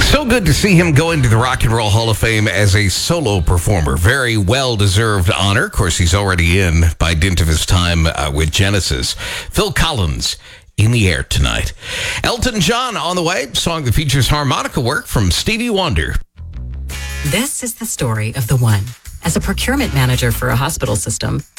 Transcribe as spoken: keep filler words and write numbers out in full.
So good to see him go into the Rock and Roll Hall of Fame as a solo performer. Very well-deserved honor. Of course, he's already in by dint of his time uh, with Genesis. Phil Collins in the air tonight. Elton John on the way. Song that features harmonica work from Stevie Wonder. This is the story of the one. As a procurement manager for a hospital system,